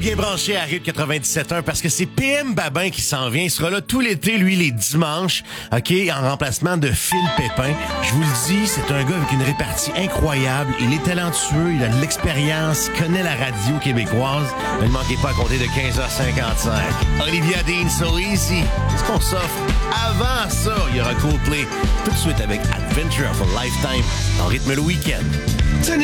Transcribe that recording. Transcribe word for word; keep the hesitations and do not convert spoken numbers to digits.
bien branché à Rythme quatre-vingt-dix-sept un parce que c'est P M Babin qui s'en vient. Il sera là tout l'été, lui, les dimanches, OK, en remplacement de Phil Pépin. Je vous le dis, c'est un gars avec une répartie incroyable. Il est talentueux, il a de l'expérience, il connaît la radio québécoise. Ne le manquez pas à compter de quinze heures cinquante-cinq. Olivia Dean, So Easy. Ce qu'on s'offre. Avant ça, il y aura Coldplay. Tout de suite avec Adventure of a Lifetime en rythme le week-end.